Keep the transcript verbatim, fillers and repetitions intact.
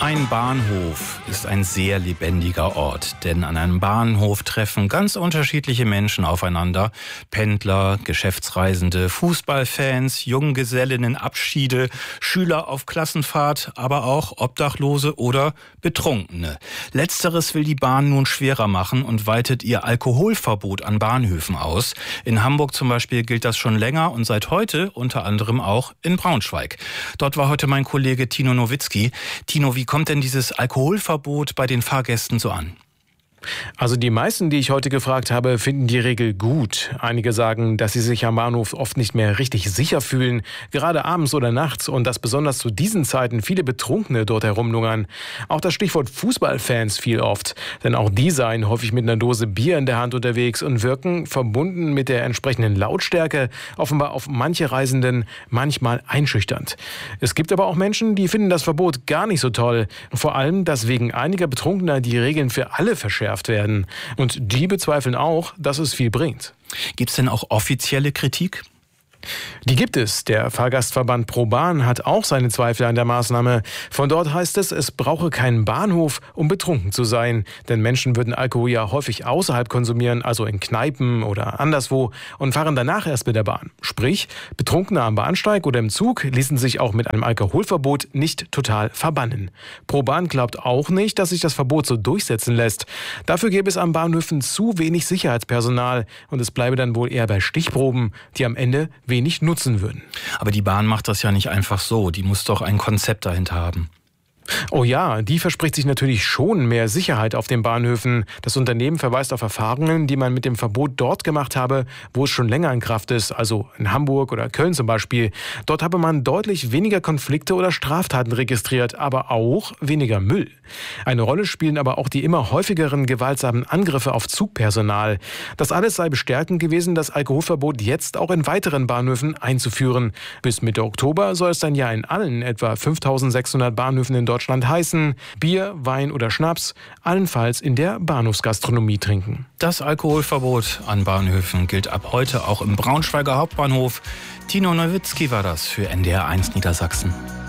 Ein Bahnhof ist ein sehr lebendiger Ort, denn an einem Bahnhof treffen ganz unterschiedliche Menschen aufeinander. Pendler, Geschäftsreisende, Fußballfans, Junggesellinnenabschiede, Schüler auf Klassenfahrt, aber auch Obdachlose oder Betrunkene. Letzteres will die Bahn nun schwerer machen und weitet ihr Alkoholverbot an Bahnhöfen aus. In Hamburg zum Beispiel gilt das schon länger und seit heute unter anderem auch in Braunschweig. Dort war heute mein Kollege Tino Nowitzki. Tino, wie kommt denn dieses Alkoholverbot bei den Fahrgästen so an? Also die meisten, die ich heute gefragt habe, finden die Regel gut. Einige sagen, dass sie sich am Bahnhof oft nicht mehr richtig sicher fühlen, gerade abends oder nachts, und dass besonders zu diesen Zeiten viele Betrunkene dort herumlungern. Auch das Stichwort Fußballfans fiel oft, denn auch die seien häufig mit einer Dose Bier in der Hand unterwegs und wirken, verbunden mit der entsprechenden Lautstärke, offenbar auf manche Reisenden manchmal einschüchternd. Es gibt aber auch Menschen, die finden das Verbot gar nicht so toll. Vor allem, dass wegen einiger Betrunkener die Regeln für alle verschärft werden. Und die bezweifeln auch, dass es viel bringt. Gibt es denn auch offizielle Kritik? Die gibt es. Der Fahrgastverband ProBahn hat auch seine Zweifel an der Maßnahme. Von dort heißt es, es brauche keinen Bahnhof, um betrunken zu sein. Denn Menschen würden Alkohol ja häufig außerhalb konsumieren, also in Kneipen oder anderswo, und fahren danach erst mit der Bahn. Sprich, Betrunkene am Bahnsteig oder im Zug ließen sich auch mit einem Alkoholverbot nicht total verbannen. ProBahn glaubt auch nicht, dass sich das Verbot so durchsetzen lässt. Dafür gäbe es an Bahnhöfen zu wenig Sicherheitspersonal und es bleibe dann wohl eher bei Stichproben, die am Ende wenig nutzen würden. Aber die Bahn macht das ja nicht einfach so. Die muss doch ein Konzept dahinter haben. Oh ja, die verspricht sich natürlich schon mehr Sicherheit auf den Bahnhöfen. Das Unternehmen verweist auf Erfahrungen, die man mit dem Verbot dort gemacht habe, wo es schon länger in Kraft ist, also in Hamburg oder Köln zum Beispiel. Dort habe man deutlich weniger Konflikte oder Straftaten registriert, aber auch weniger Müll. Eine Rolle spielen aber auch die immer häufigeren gewaltsamen Angriffe auf Zugpersonal. Das alles sei bestärkend gewesen, das Alkoholverbot jetzt auch in weiteren Bahnhöfen einzuführen. Bis Mitte Oktober soll es dann ja in allen etwa fünftausendsechshundert Bahnhöfen in Deutschland Deutschland heißen, Bier, Wein oder Schnaps, allenfalls in der Bahnhofsgastronomie trinken. Das Alkoholverbot an Bahnhöfen gilt ab heute auch im Braunschweiger Hauptbahnhof. Tino Nowitzki war das für N D R eins Niedersachsen.